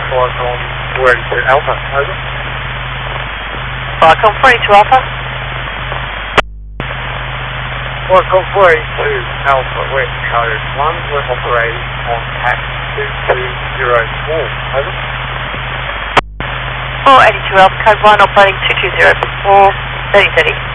Flight on 482 Alpha, over. Flight on 482 Alpha. Flight on 482 Alpha, wet code 1, we're operating on TAC 2204, over. 482 Alpha, code 1, operating 2204, 3030.